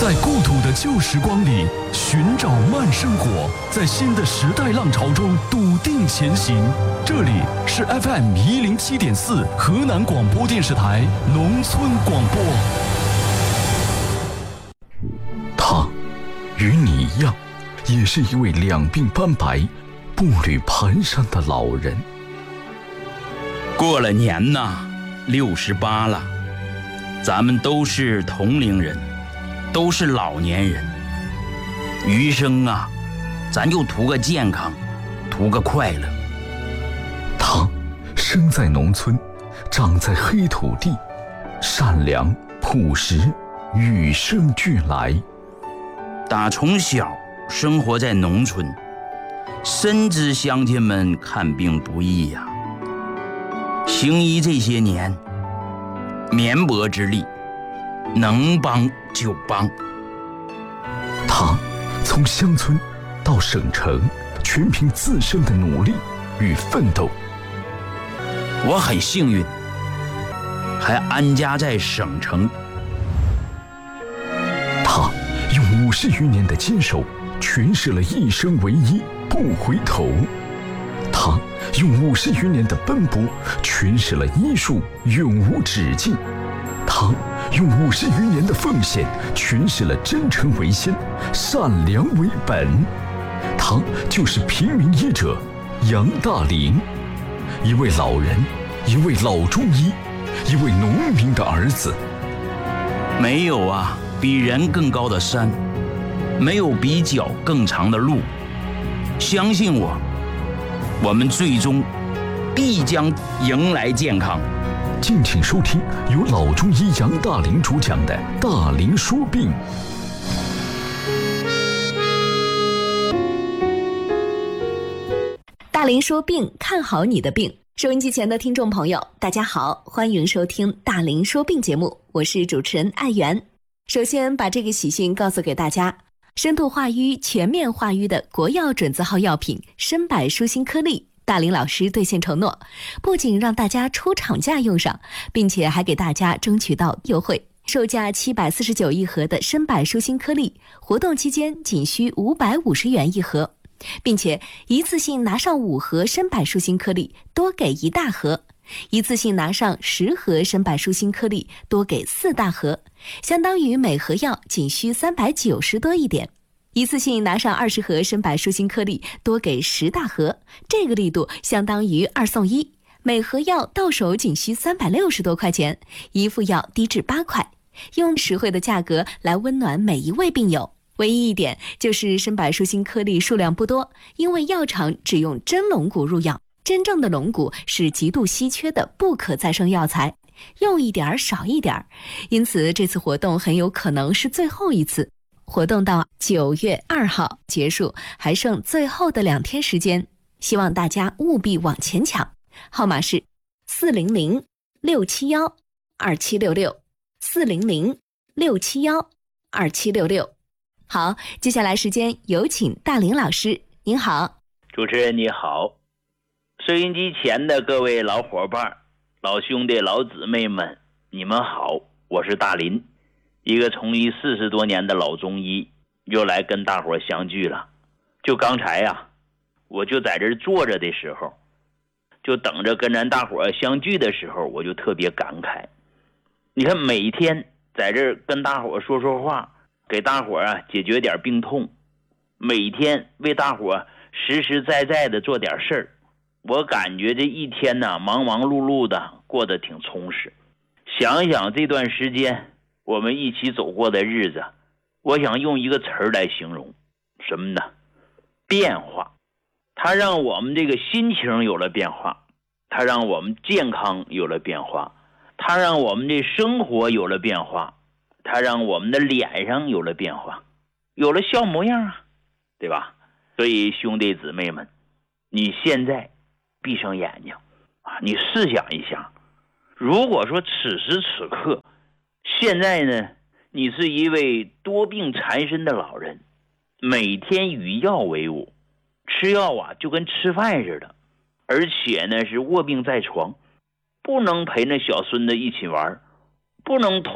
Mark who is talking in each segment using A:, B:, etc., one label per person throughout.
A: 在故土的旧时光里寻找慢生活，在新的时代浪潮中笃定前行。这里是 FM107.4 河南广播电视台农村广播。他与你一样，也是一位两鬓斑白、步履蹒跚的老人。
B: 过了年呐，68了，咱们都是同龄人，都是老年人。余生啊，咱就图个健康，图个快乐。
A: 他生在农村，长在黑土地，善良朴实，与生俱来。
B: 打从小生活在农村，深知乡亲们看病不易呀。行医这些年，绵薄之力，能帮就帮。
A: 他从乡村到省城，全凭自身的努力与奋斗。
B: 我很幸运，还安家在省城。
A: 他用50余年的坚守，诠释了一生唯一，不回头。他用50余年的奔波，诠释了医术永无止境。他用50余年的奉献，诠释了真诚为先，善良为本。他就是平民医者杨大林，一位老人，一位老中医，一位农民的儿子。
B: 没有啊比人更高的山，没有比脚更长的路。相信我，我们最终必将迎来健康。
A: 敬请收听由老中医杨大林主讲的《大林说病》。
C: 大林说病，看好你的病。收音机前的听众朋友，大家好，欢迎收听大林说病节目，我是主持人艾媛。首先把这个喜讯告诉给大家，深度化瘀、全面化瘀的国药准字号药品参柏舒心颗粒，大林老师兑现承诺，不仅让大家出厂价用上，并且还给大家争取到优惠。售价749一盒的参柏舒心颗粒，活动期间仅需550元一盒，并且一次性拿上5盒参柏舒心颗粒，多给1大盒；一次性拿上10盒参柏舒心颗粒，多给4大盒，相当于每盒药仅需390多一点。一次性拿上20盒参柏舒心颗粒，多给10大盒，这个力度相当于2送1，每盒药到手仅需360多块钱，一副药低至8块，用实惠的价格来温暖每一位病友。唯一一点就是参柏舒心颗粒数量不多，因为药厂只用真龙骨入药，真正的龙骨是极度稀缺的不可再生药材，用一点少一点，因此这次活动很有可能是最后一次。活动到9月2号结束，还剩最后的2天时间，希望大家务必往前抢。号码是400-671-2766，400-671-2766。好，接下来时间有请大林老师。您好。
D: 主持人你好，收音机前的各位老伙伴、老兄弟、老姊妹们，你们好，我是大林，一个从医40多年的老中医，又来跟大伙相聚了。就刚才呀，我就在这坐着的时候，就等着跟咱大伙相聚的时候，我就特别感慨。你看每天在这跟大伙说说话，给大伙解决点病痛，每天为大伙实实在在的做点事儿，我感觉这一天呢，忙忙碌碌的过得挺充实。想想这段时间我们一起走过的日子，我想用一个词儿来形容，什么呢？变化。它让我们这个心情有了变化，它让我们健康有了变化，它让我们的生活有了变化，它让我们的脸上有了变化，有了笑模样啊，对吧？所以兄弟姊妹们，你现在闭上眼睛啊，你试想一下，如果说此时此刻现在呢，你是一位多病缠身的老人，每天与药为伍，吃药啊就跟吃饭似的，而且呢是卧病在床，不能陪那小孙子一起玩，不能同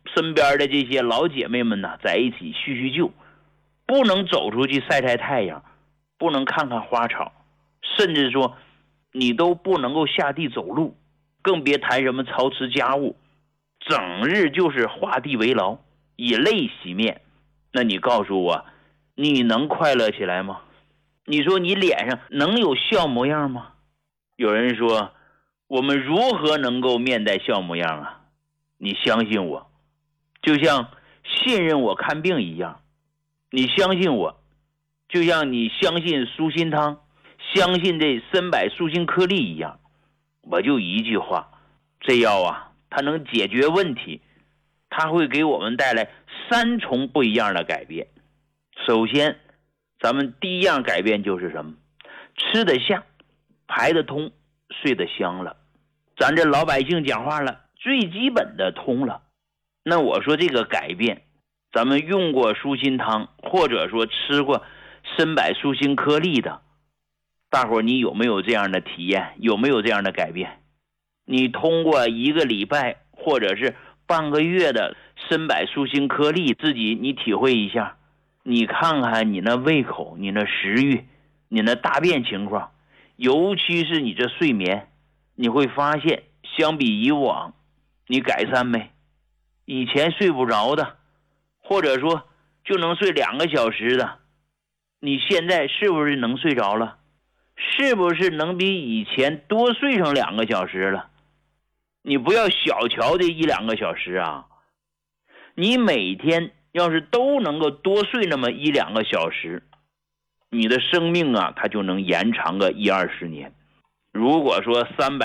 D: 身边的这些老姐妹们呢，在一起叙叙旧，不能走出去晒晒太阳，不能看看花草，甚至说你都不能够下地走路，更别谈什么操持家务，整日就是画地为牢，以泪洗面。那你告诉我，你能快乐起来吗？你说你脸上能有笑模样吗？有人说，我们如何能够面带笑模样啊？你相信我，就像信任我看病一样，你相信我，就像你相信舒心汤，相信这参柏舒心颗粒一样。我就一句话，这药啊，它能解决问题，它会给我们带来3重不一样的改变。首先，咱们第一样改变就是什么？吃得下，排得通，睡得香了。咱这老百姓讲话了，最基本的通了。那我说这个改变，咱们用过舒心汤，或者说吃过参柏舒心颗粒的，大伙你有没有这样的体验？有没有这样的改变？你通过1个礼拜或者是半个月的参柏舒心颗粒，自己你体会一下，你看看你那胃口，你那食欲，你那大便情况，尤其是你这睡眠，你会发现相比以往你改善没？以前睡不着的，或者说就能睡2个小时的，你现在是不是能睡着了？是不是能比以前多睡上2个小时了？你不要小瞧这1-2个小时啊，你每天要是都能够多睡那么1-2个小时，你的生命啊，它就能延长个10-20年。如果说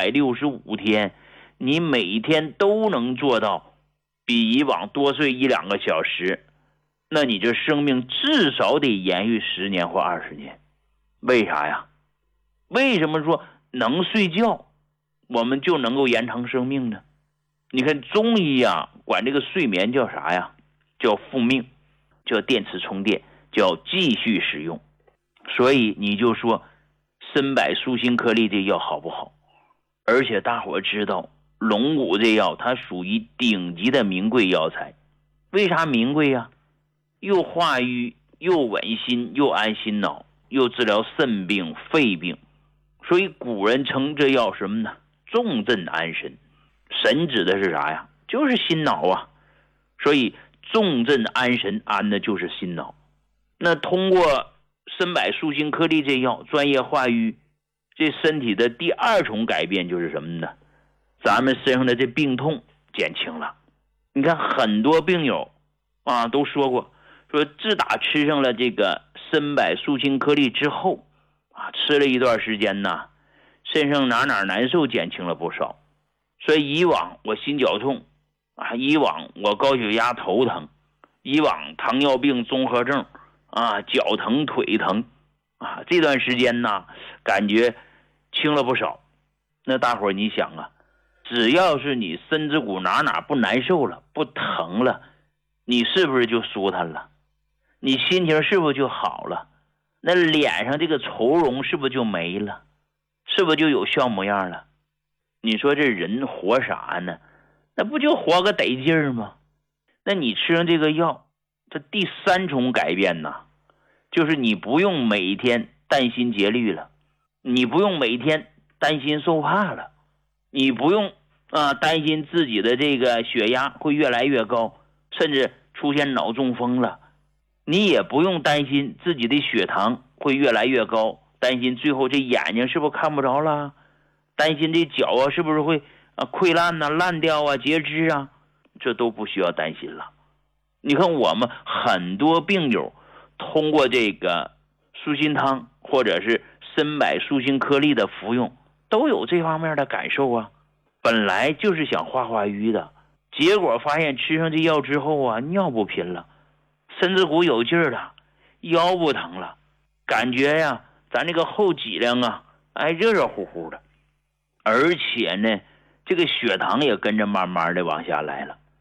D: 365天，你每天都能做到比以往多睡1-2个小时，那你这生命至少得延续10年或20年。为啥呀？为什么说能睡觉我们就能够延长生命呢？你看中医啊，管这个睡眠叫啥呀？叫复命，叫电池充电，叫继续使用。所以你就说参柏舒心颗粒这药好不好？而且大伙知道龙骨这药它属于顶级的名贵药材。为啥名贵呀？又化瘀，又稳心，又安心脑，又治疗肾病肺病。所以古人称这药什么呢？重镇安神。神指的是啥呀？就是心脑啊。所以重镇安神，安的就是心脑。那通过参柏舒心颗粒这药专业化瘀，这身体的第2重改变就是什么呢？咱们身上的这病痛减轻了。你看很多病友啊都说过，说自打吃上了这个参柏舒心颗粒之后啊，吃了一段时间呢，身上哪难受减轻了不少。所以以往我心绞痛啊，以往我高血压头疼，以往糖尿病综合症啊，脚疼腿疼啊，这段时间呢感觉轻了不少。那大伙你想啊，只要是你身子骨哪不难受了，不疼了，你是不是就舒坦了？你心情是不是就好了？那脸上这个愁容是不是就没了？是不是就有笑模样了？你说这人活啥呢？那不就活个得劲儿吗？那你吃上这个药，这第3重改变呢，就是你不用每天担心节律了，你不用每天担心受怕了，你不用担心自己的这个血压会越来越高，甚至出现脑中风了，你也不用担心自己的血糖会越来越高，担心最后这眼睛是不是看不着了，担心这脚啊是不是会溃烂啊、烂掉啊、截肢啊，这都不需要担心了。你看我们很多病友通过这个舒心汤或者是参柏舒心颗粒的服用，都有这方面的感受啊。本来就是想化瘀的，结果发现吃上这药之后啊，尿不频了，身子骨有劲儿了，腰不疼了，感觉呀咱这个后脊梁啊热乎乎的。而且呢这个血糖也跟着慢慢的往下来了。